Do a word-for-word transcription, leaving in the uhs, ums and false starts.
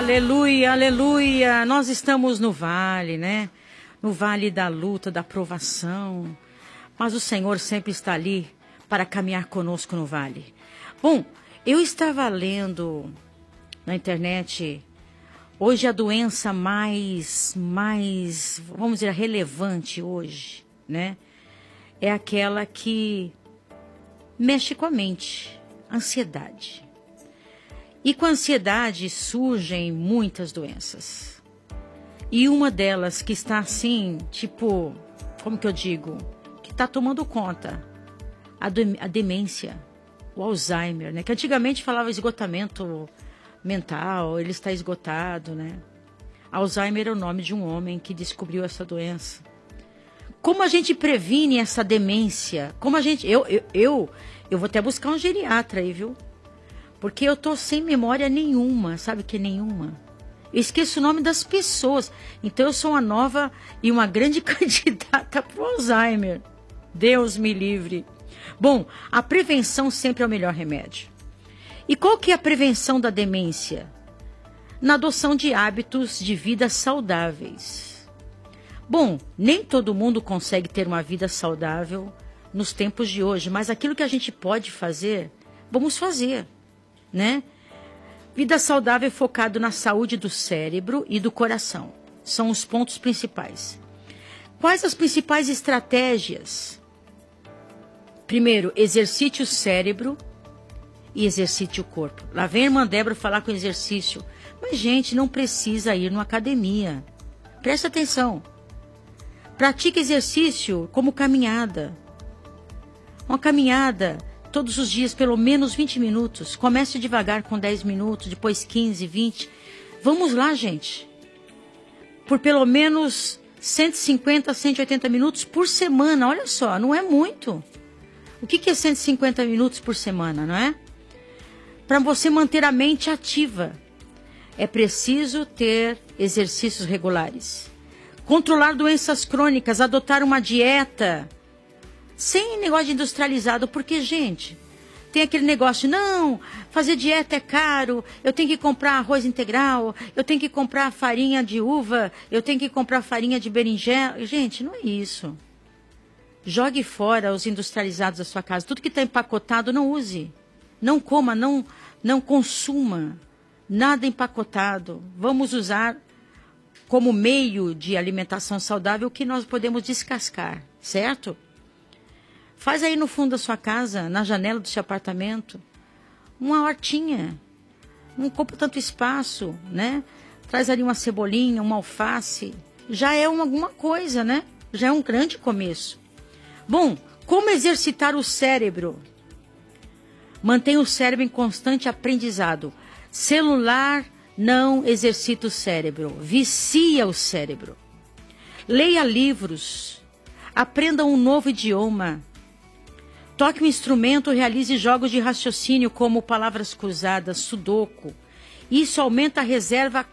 Aleluia, aleluia. Nós estamos no vale, né? No vale da luta, da provação. Mas o Senhor sempre está ali para caminhar conosco no vale. Bom, eu estava lendo na internet, hoje a doença mais, mais, vamos dizer, relevante hoje, né? É aquela que mexe com a mente, ansiedade. E com a ansiedade surgem muitas doenças. E uma delas que está assim, tipo, como que eu digo? Que está tomando conta. A, de, a demência, o Alzheimer, né? Que antigamente falava esgotamento mental, ele está esgotado, né? Alzheimer é o nome de um homem que descobriu essa doença. Como a gente previne essa demência? Como a gente... Eu, eu, eu, eu vou até buscar um geriatra aí, viu? Porque eu tô sem memória nenhuma, sabe que nenhuma? Eu esqueço o nome das pessoas. Então eu sou uma nova e uma grande candidata para o Alzheimer. Deus me livre. Bom, a prevenção sempre é o melhor remédio. E qual que é a prevenção da demência? Na adoção de hábitos de vida saudáveis. Bom, nem todo mundo consegue ter uma vida saudável nos tempos de hoje, mas aquilo que a gente pode fazer, vamos fazer. Né? Vida saudável focado na saúde do cérebro e do coração. São os pontos principais. Quais as principais estratégias? Primeiro, exercite o cérebro e exercite o corpo. Lá vem a irmã Débora falar com exercício. Mas, gente, não precisa ir numa academia. Presta atenção. Pratique exercício como caminhada. Uma caminhada... Todos os dias, pelo menos vinte minutos. Comece devagar com dez minutos, depois quinze, vinte. Vamos lá, gente. Por pelo menos cento e cinquenta a cento e oitenta minutos por semana. Olha só, não é muito. O que é cento e cinquenta minutos por semana, não é? Para você manter a mente ativa, é preciso ter exercícios regulares. Controlar doenças crônicas, adotar uma dieta... Sem negócio de industrializado, porque, gente, tem aquele negócio, não, fazer dieta é caro, eu tenho que comprar arroz integral, eu tenho que comprar farinha de uva, eu tenho que comprar farinha de berinjela. Gente, não é isso. Jogue fora os industrializados da sua casa. Tudo que está empacotado, não use. Não coma, não, não consuma. Nada empacotado. Vamos usar como meio de alimentação saudável o que nós podemos descascar, certo? Faz aí no fundo da sua casa, na janela do seu apartamento, uma hortinha. Não ocupa tanto espaço, né? Traz ali uma cebolinha, uma alface. Já é uma, alguma coisa, né? Já é um grande começo. Bom, como exercitar o cérebro? Mantenha o cérebro em constante aprendizado. Celular não exercita o cérebro, vicia o cérebro. Leia livros, aprenda um novo idioma. Toque um instrumento, realize jogos de raciocínio como palavras cruzadas, sudoku. Isso aumenta a reserva